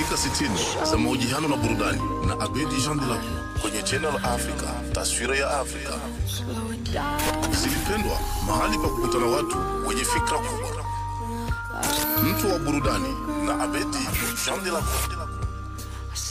Dakika 60 za mahojiano na burudani na Abedi Jean de la Croix kwenye Channel Africa, taswira ya Afrika. Zilipendwa, mahali pa kukutana watu wenye fikra kubwa. Mtu wa burudani na Abedi Jean de la Croix.